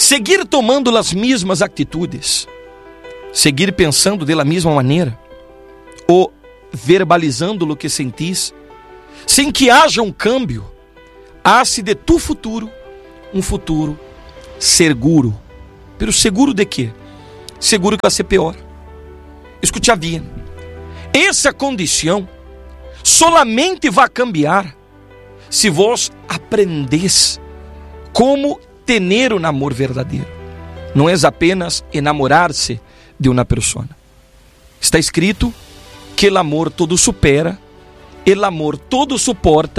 seguir tomando as mesmas atitudes, seguir pensando de la mesma maneira, ou verbalizando o que sentis, sem que haja um câmbio, hace de tu futuro um futuro seguro. Pero seguro de quê? Seguro que vai ser pior. Escute bien. Essa condição solamente vai cambiar se vos aprendes como ter um amor verdadeiro. Não é apenas enamorar-se de uma pessoa. Está escrito que o amor todo supera, o amor todo suporta